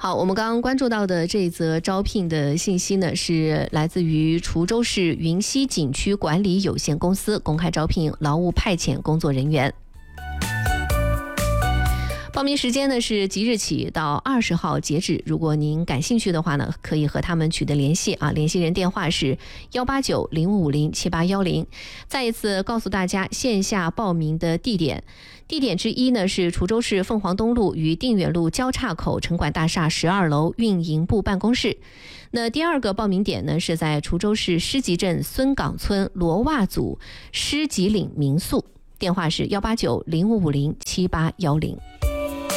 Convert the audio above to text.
好，我们刚刚关注到的这则招聘的信息呢，是来自于滁州市云溪景区管理有限公司公开招聘劳务派遣工作人员。报名时间呢是即日起到20号截止。如果您感兴趣的话呢，可以和他们取得联系啊。联系人电话是189-0550-7810。再一次告诉大家线下报名的地点。地点之一呢是滁州市凤凰东路与定远路交叉口城管大厦12楼运营部办公室。那第二个报名点呢是在滁州市狮集镇孙岗村罗袜组狮集岭民宿，电话是189-0550-7810。